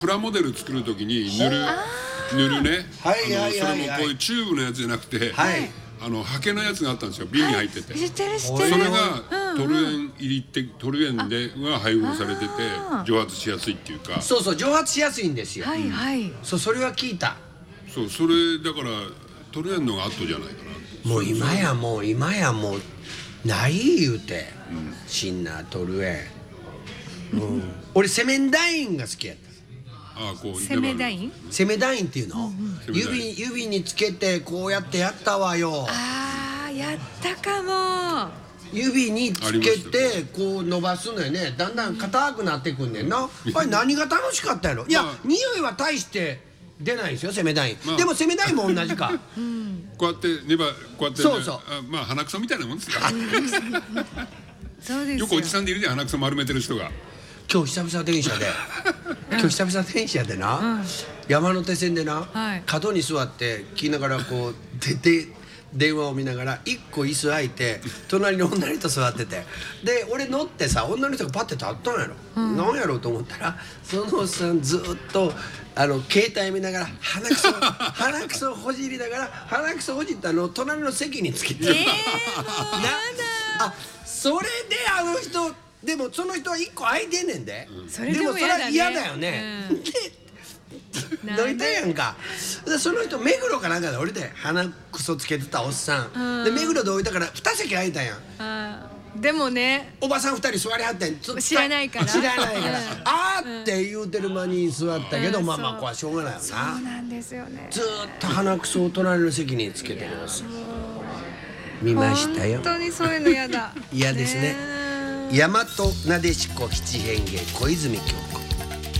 プラモデル作るときに塗るね、それもこういうチューブのやつじゃなくて、ハケのやつがあったんですよ。瓶に入ってて、 知ってるそれがトルエントルエンでが配合されてて蒸発しやすいっていうか。 そうそう、蒸発しやすいんですよ。 はいはい。 それは聞いた。 そう、それだからトルエンのが後じゃないかな。 もう今やもうない言うて、シンナートルエン、俺セメンダインが好きやった。 セメダイン？ セメダインっていうの？指につけてこうやってやったわよ。 ああ、やったかも。 指につけてこう伸ばすのよね。だんだん硬くなってくんねんな。あれ何が楽しかったやろ。いや、匂いは大して出ないんですよ、セメダイン。でもセメダインも同じか。 こうやってこうやって、 そうそう、 まあ鼻くそみたいなもんですか。 そうですよ。 よくおじさんでいるじゃん、鼻くそ丸めてる人が。 今日久々電車でな、山手線でな、角に座って聞きながらこう電話を見ながら一個椅子空いて隣の女の人座ってて、で俺乗ってさ、女の人がパッて立ったんやろ、なんやろうと思ったら、そのおっさんずっと携帯見ながら鼻くそをほじりながら、鼻くそほじったのを隣の席につけて、あ、それであの人でもその人は一個空いてんねんで、でもそれは嫌だよね。で乗りたいやんか。でその人目黒かなんかで降りて鼻くそつけてたおっさんで、目黒で降りたから2席空いたやん。 でもね、 おばさん2人座りはってん、 知らないからあーって言うてる間に座ったけど、まあこれはしょうがないよな。 そうなんですよね。 ずっと鼻くそを隣の席につけてるおっさん見ましたよ。 本当にそういうの嫌だ。 嫌ですね。大和なでしこ七変化小泉今日子。